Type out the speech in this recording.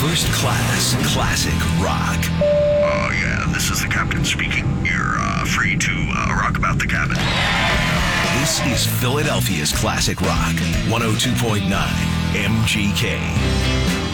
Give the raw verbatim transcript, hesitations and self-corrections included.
First Class Classic Rock. Oh, yeah, this is the captain speaking. You're uh, free to uh, rock about the cabin. This is Philadelphia's Classic Rock, one oh two point nine M G K.